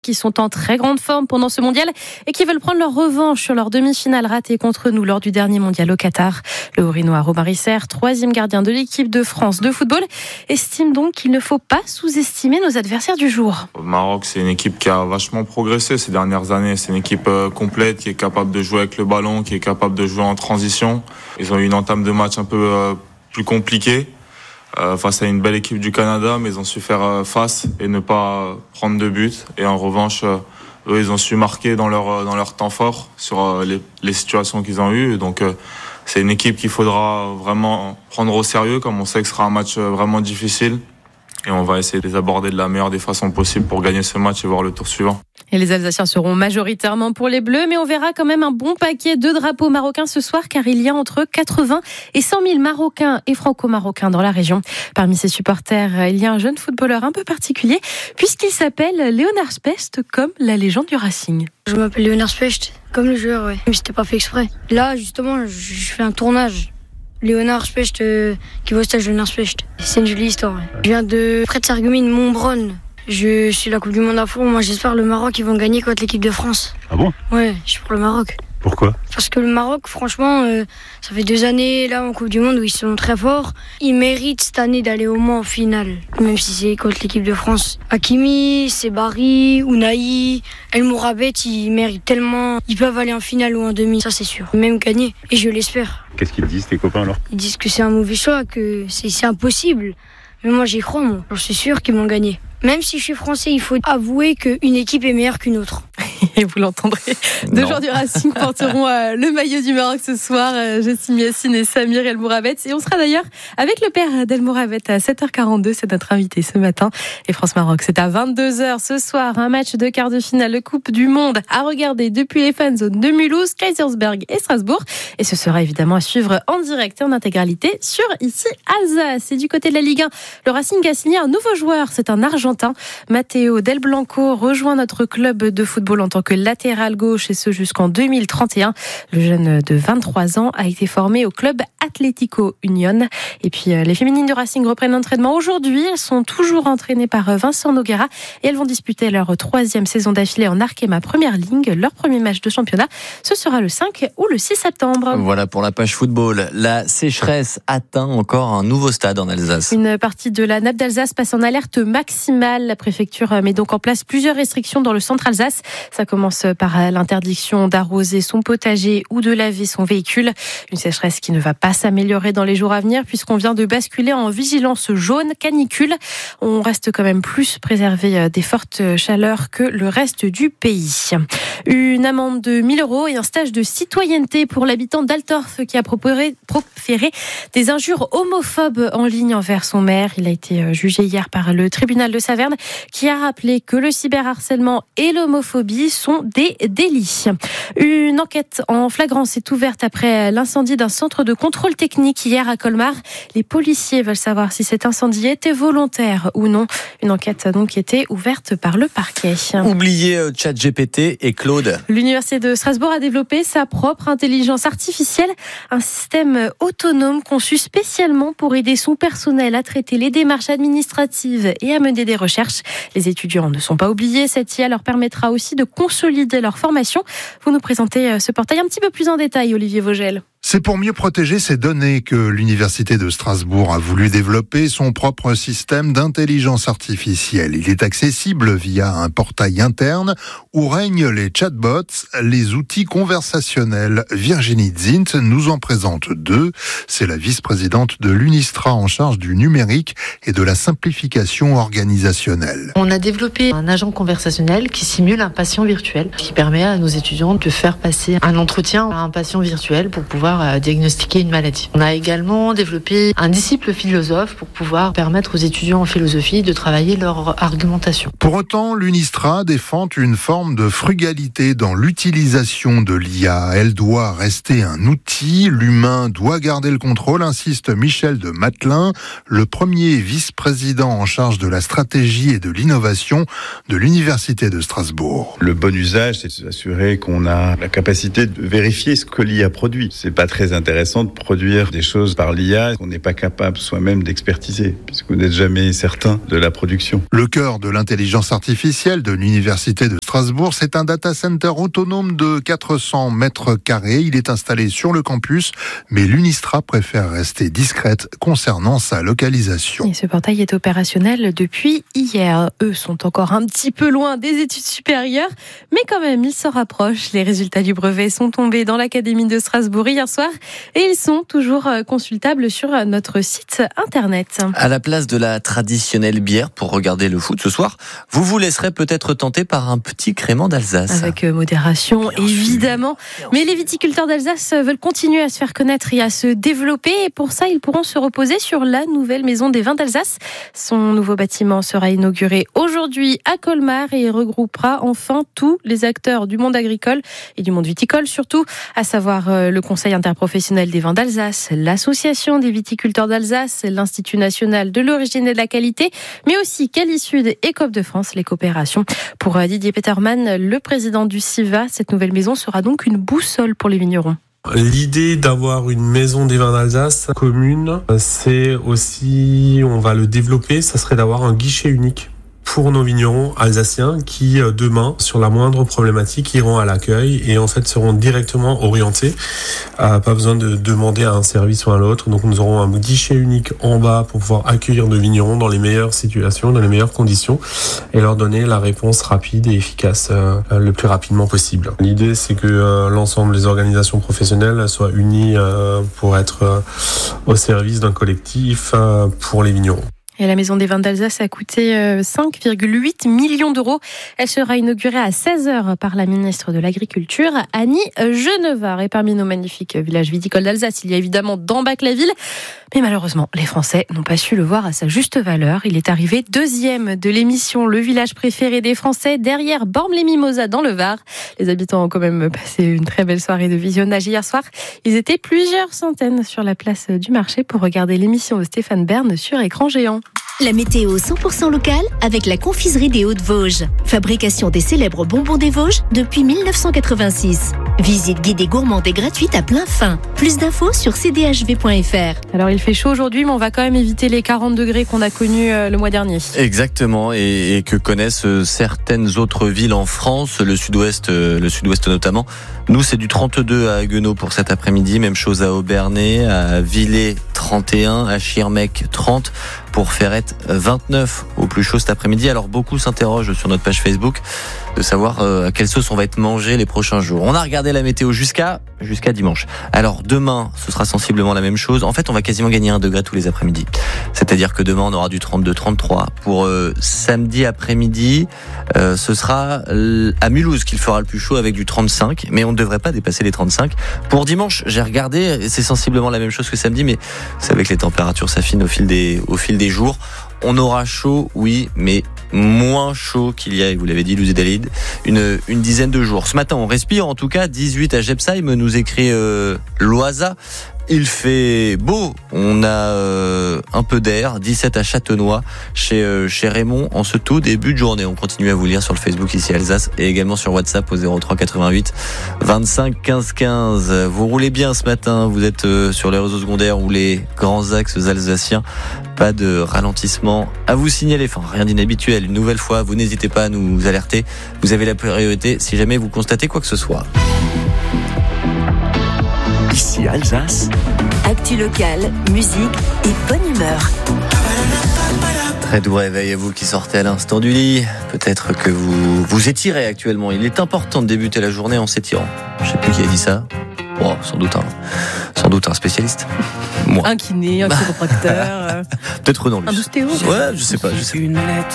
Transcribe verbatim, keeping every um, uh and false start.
qui sont en très grande forme pendant ce mondial et qui veulent prendre leur revanche sur leur demi-finale ratée contre nous lors du dernier mondial au Qatar. Le Haut-Rhinois Robin Risser, troisième gardien de l'équipe de France de football, estime donc qu'il ne faut pas sous-estimer nos adversaires du jour. Au Maroc, c'est une équipe qui a vachement progressé ces dernières années. C'est une équipe complète qui est capable de jouer avec le ballon, qui est capable de jouer en transition. Ils ont eu une entame de match un peu plus compliquée. Euh, face à une belle équipe du Canada, mais ils ont su faire euh, face et ne pas prendre de but. Et en revanche, euh, eux, ils ont su marquer dans leur dans leur temps fort sur euh, les, les situations qu'ils ont eues. Donc, euh, c'est une équipe qu'il faudra vraiment prendre au sérieux, comme on sait que ce sera un match vraiment difficile. Et on va essayer de les aborder de la meilleure des façons possibles pour gagner ce match et voir le tour suivant. Et les Alsaciens seront majoritairement pour les Bleus, mais on verra quand même un bon paquet de drapeaux marocains ce soir, car il y a entre quatre-vingts et cent mille Marocains et Franco-Marocains dans la région. Parmi ces supporters, il y a un jeune footballeur un peu particulier, puisqu'il s'appelle Léonard Specht, comme la légende du Racing. Je m'appelle Léonard Specht, comme le joueur, ouais. Mais c'était pas fait exprès. Là, justement, je fais un tournage. Léonard Specht, euh, qui va au stage de Léonard Specht. C'est une jolie histoire. Ouais. Je viens de près de Sarreguemines, Montbronn. Je suis la Coupe du Monde à fond. Moi, j'espère le Maroc, ils vont gagner contre l'équipe de France. Ah bon ? Ouais, je suis pour le Maroc. Pourquoi ? Parce que le Maroc, franchement, euh, ça fait deux années là en Coupe du Monde où ils sont très forts. Ils méritent cette année d'aller au moins en finale, même si c'est contre l'équipe de France. Hakimi, Sebari, Ounahi, El Mourabet, ils méritent tellement. Ils peuvent aller en finale ou en demi, ça c'est sûr. Même gagner, et je l'espère. Qu'est-ce qu'ils disent tes copains alors ? Ils disent que c'est un mauvais choix, que c'est, c'est impossible. Mais moi j'y crois, moi. Je suis sûr qu'ils vont gagner. Même si je suis français, il faut avouer qu'une équipe est meilleure qu'une autre. Et vous l'entendrez. Deux joueurs du Racing porteront euh, le maillot du Maroc ce soir. Euh, Jessim Yassine et Samir El Mourabet. Et on sera d'ailleurs avec le père d'El Mourabet à sept heures quarante-deux. C'est notre invité ce matin. Et France-Maroc, c'est à vingt-deux heures ce soir. Un match de quart de finale de Coupe du Monde à regarder depuis les fan zones de Mulhouse, Kaisersberg et Strasbourg. Et ce sera évidemment à suivre en direct et en intégralité sur ici Alsace. Et du côté de la Ligue un, le Racing a signé un nouveau joueur. C'est un Argentin. Matteo Del Blanco rejoint notre club de football en tant que latéral gauche et ce jusqu'en deux mille trente et un. Le jeune de vingt-trois ans a été formé au club Atlético Union. Et puis les féminines du Racing reprennent l'entraînement aujourd'hui. Elles sont toujours entraînées par Vincent Noguera et elles vont disputer leur troisième saison d'affilée en Arkema Première Ligue. Leur premier match de championnat, ce sera le cinq ou le six septembre. Voilà pour la page football. La sécheresse atteint encore un nouveau stade en Alsace. Une partie de la nappe d'Alsace passe en alerte maximale. La préfecture met donc en place plusieurs restrictions dans le centre Alsace. Ça commence par l'interdiction d'arroser son potager ou de laver son véhicule. Une sécheresse qui ne va pas s'améliorer dans les jours à venir puisqu'on vient de basculer en vigilance jaune canicule. On reste quand même plus préservé des fortes chaleurs que le reste du pays. Une amende de mille euros et un stage de citoyenneté pour l'habitant d'Altorf qui a proféré des injures homophobes en ligne envers son maire. Il a été jugé hier par le tribunal de Saverne qui a rappelé que le cyberharcèlement et l'homophobie sont des délits. Une enquête en flagrance est ouverte après l'incendie d'un centre de contrôle technique hier à Colmar. Les policiers veulent savoir si cet incendie était volontaire ou non. Une enquête donc qui était ouverte par le parquet. Oubliez ChatGPT et Claude. L'Université de Strasbourg a développé sa propre intelligence artificielle, un système autonome conçu spécialement pour aider son personnel à traiter les démarches administratives et à mener des recherches. Les étudiants ne sont pas oubliés. Cette I A leur permettra aussi de consolider leur formation. Vous nous présentez ce portail un petit peu plus en détail, Olivier Vogel. C'est pour mieux protéger ces données que l'Université de Strasbourg a voulu développer son propre système d'intelligence artificielle. Il est accessible via un portail interne où règnent les chatbots, les outils conversationnels. Virginie Zint nous en présente deux. C'est la vice-présidente de l'UNISTRA en charge du numérique et de la simplification organisationnelle. On a développé un agent conversationnel qui simule un patient virtuel, qui permet à nos étudiants de faire passer un entretien à un patient virtuel pour pouvoir diagnostiquer une maladie. On a également développé un disciple philosophe pour pouvoir permettre aux étudiants en philosophie de travailler leur argumentation. Pour autant, l'UNISTRA défend une forme de frugalité dans l'utilisation de l'I A. Elle doit rester un outil, l'humain doit garder le contrôle, insiste Michel de Matelin, le premier vice-président en charge de la stratégie et de l'innovation de l'Université de Strasbourg. Le bon usage, c'est de s'assurer qu'on a la capacité de vérifier ce que l'I A produit. C'est pas pas très intéressant de produire des choses par l'I A qu'on n'est pas capable soi-même d'expertiser, puisque vous n'êtes jamais certain de la production. Le cœur de l'intelligence artificielle de l'Université de Strasbourg, c'est un data center autonome de quatre cents mètres carrés. Il est installé sur le campus, mais l'Unistra préfère rester discrète concernant sa localisation. Et ce portail est opérationnel depuis hier. Eux sont encore un petit peu loin des études supérieures, mais quand même, ils s'en rapprochent. Les résultats du brevet sont tombés dans l'Académie de Strasbourg hier soir et ils sont toujours consultables sur notre site internet. À la place de la traditionnelle bière pour regarder le foot ce soir, vous vous laisserez peut-être tenter par un petit crément d'Alsace. Avec modération, bien évidemment. Sûr. Mais les viticulteurs d'Alsace veulent continuer à se faire connaître et à se développer. Et pour ça, ils pourront se reposer sur la nouvelle maison des vins d'Alsace. Son nouveau bâtiment sera inauguré aujourd'hui à Colmar et regroupera enfin tous les acteurs du monde agricole et du monde viticole surtout, à savoir le Conseil interprofessionnel des vins d'Alsace, l'Association des viticulteurs d'Alsace, l'Institut national de l'origine et de la qualité, mais aussi Qualisud et Coop de France, les coopérations. Pour Didier Peterman, le président du CIVA, cette nouvelle maison sera donc une boussole pour les vignerons. L'idée d'avoir une maison des vins d'Alsace commune, c'est aussi, on va le développer, ça serait d'avoir un guichet unique pour nos vignerons alsaciens qui, demain, sur la moindre problématique, iront à l'accueil et en fait seront directement orientés. Euh, pas besoin de demander à un service ou à l'autre. Donc nous aurons un guichet unique en bas pour pouvoir accueillir nos vignerons dans les meilleures situations, dans les meilleures conditions et leur donner la réponse rapide et efficace euh, le plus rapidement possible. L'idée, c'est que euh, l'ensemble des organisations professionnelles soient unies euh, pour être euh, au service d'un collectif euh, pour les vignerons. Et la maison des vins d'Alsace a coûté cinq virgule huit millions d'euros. Elle sera inaugurée à seize heures par la ministre de l'Agriculture, Annie Genevard. Et parmi nos magnifiques villages viticoles d'Alsace, il y a évidemment Dambach-la-Ville. Mais malheureusement, les Français n'ont pas su le voir à sa juste valeur. Il est arrivé deuxième de l'émission Le village préféré des Français, derrière Bormes-les-Mimosas dans le Var. Les habitants ont quand même passé une très belle soirée de visionnage hier soir. Ils étaient plusieurs centaines sur la place du marché pour regarder l'émission de Stéphane Bern sur écran géant. La météo cent pour cent locale avec la confiserie des Hauts-de-Vosges. Fabrication des célèbres bonbons des Vosges depuis mille neuf cent quatre-vingt-six. Visite guidée gourmande et gratuite à plein fin. Plus d'infos sur c d h v point f r. Alors il fait chaud aujourd'hui, mais on va quand même éviter les quarante degrés qu'on a connus le mois dernier. Exactement, et, et que connaissent certaines autres villes en France, le sud-ouest, le sud-ouest notamment. Nous, c'est du trente-deux à Haguenau pour cet après-midi, même chose à Aubernais, à Villers trente et un, à Schirmeck trente, pour Ferrette vingt-neuf au plus chaud cet après-midi. Alors beaucoup s'interrogent sur notre page Facebook de savoir euh, à quelle sauce on va être mangé les prochains jours. On a regardé la météo jusqu'à jusqu'à dimanche. Alors demain, ce sera sensiblement la même chose. En fait, on va quasiment gagner un degré tous les après-midi. C'est-à-dire que demain, on aura du trente-deux trente-trois. Pour euh, samedi après-midi, euh, ce sera à Mulhouse qu'il fera le plus chaud avec du trente-cinq, mais on ne devrait pas dépasser les trente-cinq. Pour dimanche, j'ai regardé, c'est sensiblement la même chose que samedi, mais c'est avec les températures s'affinent au fil des au fil des jours. On aura chaud, oui, mais moins chaud qu'il y a, vous l'avez dit, Louis Dalid, une, une dizaine de jours. Ce matin, on respire, en tout cas, dix-huit à Gepsheim, nous écrit euh, Loisa. Il fait beau, on a euh, un peu d'air, dix-sept à Châtenois, chez, euh, chez Raymond, en ce tout début de journée. On continue à vous lire sur le Facebook ici Alsace et également sur WhatsApp au zéro trois quatre-vingt-huit vingt-cinq quinze quinze. Vous roulez bien ce matin, vous êtes euh, sur les réseaux secondaires ou les grands axes alsaciens. Pas de ralentissement à vous signaler, enfin rien d'inhabituel. Une nouvelle fois, vous n'hésitez pas à nous alerter. Vous avez la priorité si jamais vous constatez quoi que ce soit. Ici Alsace. Actu locale, musique et bonne humeur. Très doux réveil à vous qui sortez à l'instant du lit. Peut-être que vous vous étirez actuellement. Il est important de débuter la journée en s'étirant. Je sais plus qui a dit ça. Bon, sans doute un, sans doute un spécialiste. Moi. Un kiné, un chiropracteur. Peut-être Renan Luce. Un ostéo. Ouais, je sais pas. Je sais pas.